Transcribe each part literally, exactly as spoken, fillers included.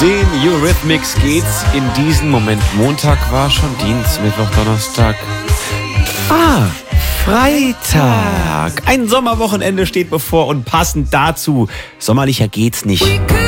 Den Eurythmics geht's in diesem Moment. Montag war schon Dienstag, Mittwoch, Donnerstag. Ah, Freitag. Ein Sommerwochenende steht bevor und passend dazu, sommerlicher geht's nicht.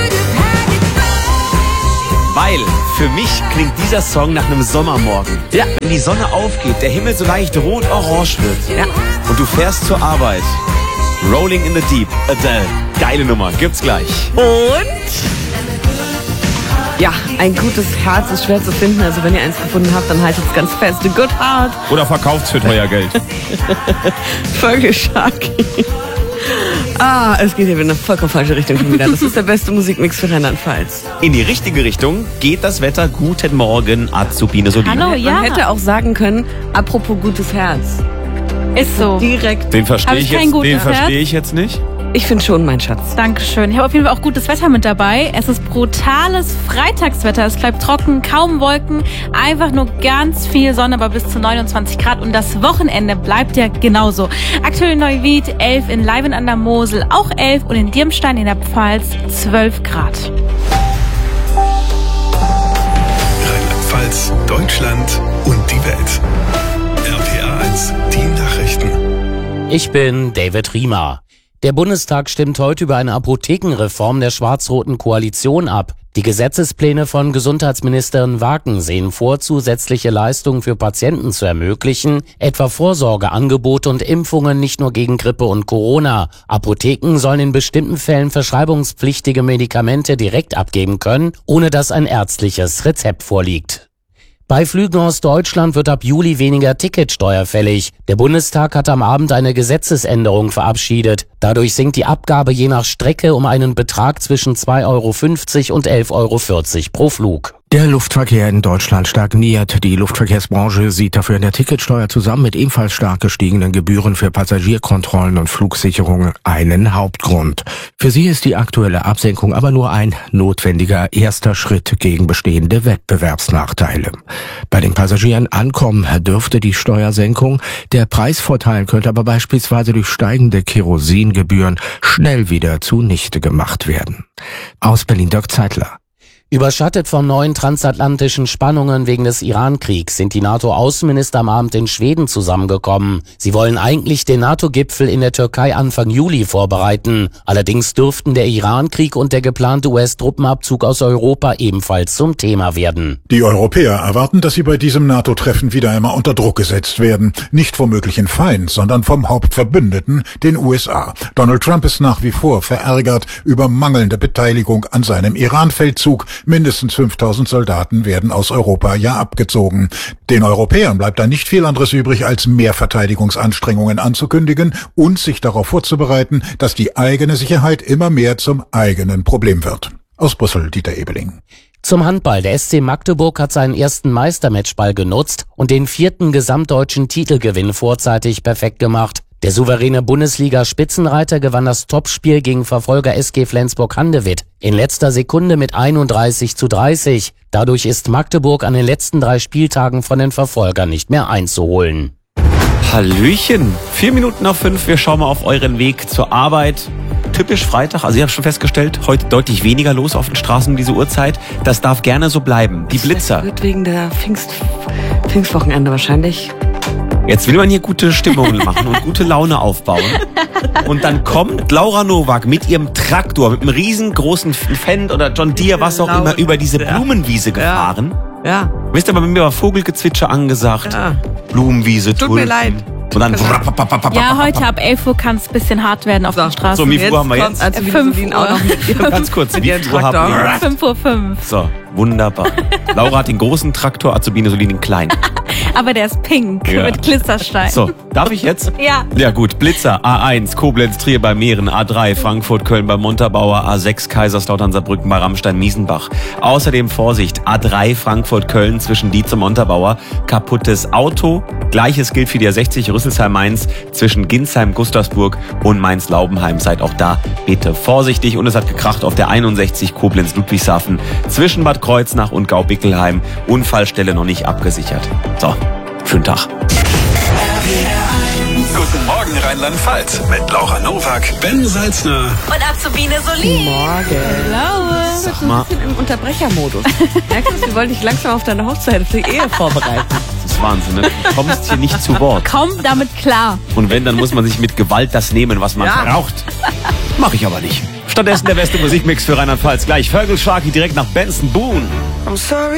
Weil für mich klingt dieser Song nach einem Sommermorgen. Ja. Wenn die Sonne aufgeht, der Himmel so leicht rot-orange wird. Ja. Und du fährst zur Arbeit. Rolling in the Deep, Adele. Geile Nummer, gibt's gleich. Und? Ja, ein gutes Herz ist schwer zu finden. Also wenn ihr eins gefunden habt, dann haltet es ganz fest. A good heart. Oder verkauft's für teuer Geld. Vögelschack. Ah, es geht hier wieder in eine vollkommen falsche Richtung schon wieder. Das ist der beste Musikmix für Rheinland-Pfalz. In die richtige Richtung geht das Wetter. Guten Morgen, Azubine Solina. Hallo, ja. Man hätte auch sagen können, apropos gutes Herz. Ist so. Direkt. Den verstehe ich, ich jetzt, den verstehe ich jetzt nicht. Ich finde schon, mein Schatz. Dankeschön. Ich habe auf jeden Fall auch gutes Wetter mit dabei. Es ist brutales Freitagswetter. Es bleibt trocken, kaum Wolken, einfach nur ganz viel Sonne, aber bis zu neunundzwanzig Grad. Und das Wochenende bleibt ja genauso. Aktuell in Neuwied elf, in Leiven an der Mosel auch elf und in Dirmstein in der Pfalz zwölf Grad. Rheinland-Pfalz, Deutschland und die Welt. R P R eins, die Nachrichten. Ich bin David Riemer. Der Bundestag stimmt heute über eine Apothekenreform der schwarz-roten Koalition ab. Die Gesetzespläne von Gesundheitsministerin Waken sehen vor, zusätzliche Leistungen für Patienten zu ermöglichen, etwa Vorsorgeangebote und Impfungen nicht nur gegen Grippe und Corona. Apotheken sollen in bestimmten Fällen verschreibungspflichtige Medikamente direkt abgeben können, ohne dass ein ärztliches Rezept vorliegt. Bei Flügen aus Deutschland wird ab Juli weniger Ticketsteuer fällig. Der Bundestag hat am Abend eine Gesetzesänderung verabschiedet. Dadurch sinkt die Abgabe je nach Strecke um einen Betrag zwischen zwei Euro fünfzig und elf Euro vierzig pro Flug. Der Luftverkehr in Deutschland stagniert. Die Luftverkehrsbranche sieht dafür in der Ticketsteuer zusammen mit ebenfalls stark gestiegenen Gebühren für Passagierkontrollen und Flugsicherungen einen Hauptgrund. Für sie ist die aktuelle Absenkung aber nur ein notwendiger erster Schritt gegen bestehende Wettbewerbsnachteile. Bei den Passagieren ankommen dürfte die Steuersenkung. Der Preisvorteil könnte aber beispielsweise durch steigende Kerosingebühren schnell wieder zunichte gemacht werden. Aus Berlin Dirk Zeitler. Überschattet von neuen transatlantischen Spannungen wegen des Iran-Kriegs sind die NATO-Außenminister am Abend in Schweden zusammengekommen. Sie wollen eigentlich den NATO-Gipfel in der Türkei Anfang Juli vorbereiten. Allerdings dürften der Iran-Krieg und der geplante U S-Truppenabzug aus Europa ebenfalls zum Thema werden. Die Europäer erwarten, dass sie bei diesem NATO-Treffen wieder einmal unter Druck gesetzt werden. Nicht vom möglichen Feind, sondern vom Hauptverbündeten, den U S A. Donald Trump ist nach wie vor verärgert über mangelnde Beteiligung an seinem Iran-Feldzug. Mindestens fünftausend Soldaten werden aus Europa ja abgezogen. Den Europäern bleibt da nicht viel anderes übrig, als mehr Verteidigungsanstrengungen anzukündigen und sich darauf vorzubereiten, dass die eigene Sicherheit immer mehr zum eigenen Problem wird. Aus Brüssel, Dieter Ebeling. Zum Handball. Der S C Magdeburg hat seinen ersten Meistermatchball genutzt und den vierten gesamtdeutschen Titelgewinn vorzeitig perfekt gemacht. Der souveräne Bundesliga-Spitzenreiter gewann das Topspiel gegen Verfolger S G Flensburg-Handewitt in letzter Sekunde mit einunddreißig zu dreißig. Dadurch ist Magdeburg an den letzten drei Spieltagen von den Verfolgern nicht mehr einzuholen. Hallöchen, vier Minuten auf fünf, wir schauen mal auf euren Weg zur Arbeit. Typisch Freitag, also ich habe schon festgestellt, heute deutlich weniger los auf den Straßen um diese Uhrzeit. Das darf gerne so bleiben. Die Blitzer. Das wird wegen der Pfingst, Pfingstwochenende wahrscheinlich. Jetzt will man hier gute Stimmung machen und gute Laune aufbauen. Und dann kommt Laura Nowak mit ihrem Traktor, mit einem riesengroßen Fendt oder John Deere, was auch immer, über diese Blumenwiese gefahren. Ja. ja. Wisst ihr, bei mir war Vogelgezwitscher angesagt. Ja. Blumenwiese, Tut Tulpen. mir leid. Und dann ja, heute ab elf Uhr kann es ein bisschen hart werden auf so, den Straßen. So, wie viel Uhr haben wir jetzt? Also fünf Uhr. Auch noch mit ihrem, Ganz kurz, wie viel Uhr haben wir? fünf Uhr fünf. So, wunderbar. Laura hat den großen Traktor, Azubine Solin den kleinen. Aber der ist pink ja. mit Glitzerstein. So, darf ich jetzt? Ja. Ja gut, Blitzer, A eins, Koblenz, Trier bei Mähren, A drei, Frankfurt, Köln bei Montabaur, A sechs, Kaiserslautern, Saarbrücken bei Rammstein, Miesenbach. Außerdem Vorsicht, A drei, Frankfurt, Köln zwischen Dietz und Montabaur, kaputtes Auto. Gleiches gilt für die A sechzig, Rüsselsheim-Mainz zwischen Ginsheim, Gustavsburg und Mainz-Laubenheim. Seid auch da bitte vorsichtig. Und es hat gekracht auf der einundsechzig, Koblenz-Ludwigshafen zwischen Bad Kreuznach und Gau-Bickelheim. Unfallstelle noch nicht abgesichert. So, schönen Tag. R P R eins Guten Morgen Rheinland-Pfalz mit Laura Nowak, Ben Salzner Und Azubine Solin. Morgen. Hallo. Sag mal. Ein bisschen im Unterbrechermodus. Merkst du, wir wollen dich langsam auf deine Hochzeit, auf die Ehe vorbereiten. Das ist Wahnsinn, ne? Du kommst hier nicht zu Wort. Komm damit klar. Und wenn, dann muss man sich mit Gewalt das nehmen, was man Ja. braucht. Mach ich aber nicht. Stattdessen der beste Musikmix für Rheinland-Pfalz. Gleich Fergal Sharkey direkt nach Benson Boone.